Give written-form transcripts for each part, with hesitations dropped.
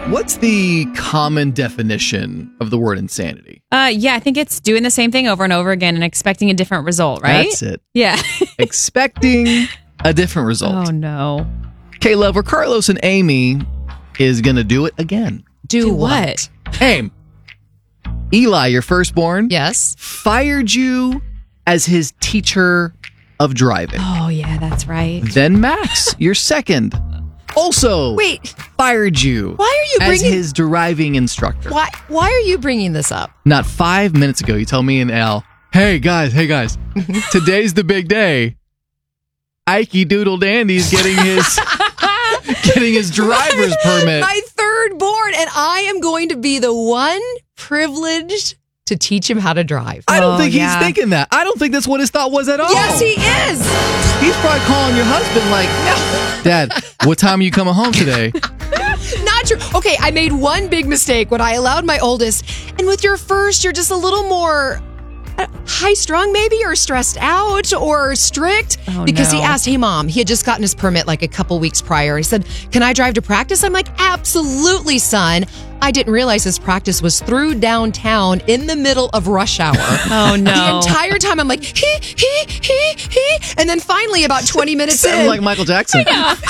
What's the common definition of the word insanity? Yeah, I think it's doing the same thing over and over again and expecting a different result, right? That's it. Yeah. Expecting a different result. Oh, no. Okay, Lover, Carlos and Amy is going to do it again. Do what? Aim. Eli, your firstborn, Yes. fired you as his teacher of driving. Oh, yeah, that's right. Then Max, your second, also fired you Why are you as bringing his driving instructor. Why are you bringing this up? Not 5 minutes ago, you tell me and Al, hey guys, today's the big day. Ikey Doodle Dandy's getting his driver's permit. My third born, and I am going to be the one privileged to teach him how to drive. I don't think he's thinking that. I don't think that's what his thought was at all. Yes, he is. He's probably calling your husband like, Dad, what time are you coming home today? Not true. Okay, I made one big mistake when I allowed my oldest. And with your first, you're just a little more high-strung maybe, or stressed out, or strict. Because he asked, hey, Mom, he had just gotten his permit like a couple weeks prior. He said, can I drive to practice? I'm like, absolutely, son. I didn't realize his practice was through downtown in the middle of rush hour. Oh, no. The entire time I'm like, he. And then finally, about 20 minutes in. Sounds like Michael Jackson.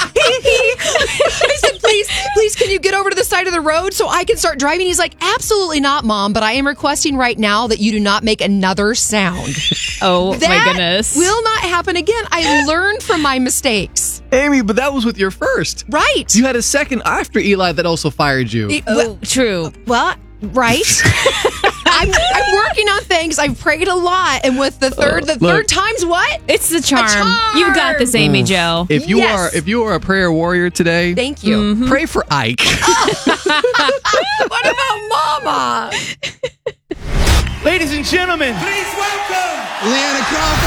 I said, please, can you get over to the side of the road so I can start driving? He's like, absolutely not, Mom, but I am requesting right now that you do not make another sound. Oh, That my goodness. will not happen again. I learned from my mistakes. Amy, but that was with your first. Right. You had a second after Eli that also fired you. True. Well, right. I'm working on things. I've prayed a lot, and with the third time's what? It's the charm. charm. You got this, Amy Jo. If you are a prayer warrior today, Thank you. pray for Ike. What about Mama? Ladies and gentlemen, please welcome Leanna Crawford.